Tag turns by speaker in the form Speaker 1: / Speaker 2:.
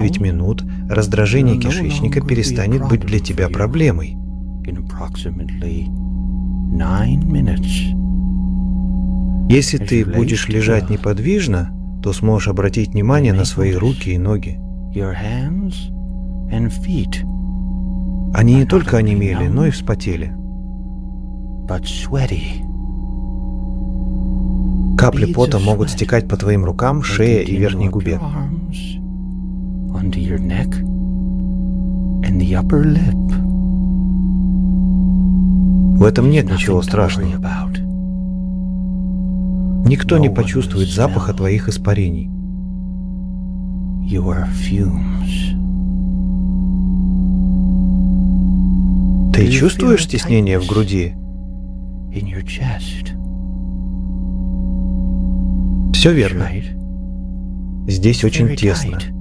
Speaker 1: 9 минут раздражение кишечника перестанет быть для тебя проблемой. Если ты будешь лежать неподвижно, то сможешь обратить внимание на свои руки и ноги. Они не только онемели, но и вспотели. Капли пота могут стекать по твоим рукам, шее и верхней губе. В этом нет ничего страшного. Никто не почувствует запаха твоих испарений. Ты чувствуешь стеснение в груди? Все верно. Здесь очень тесно.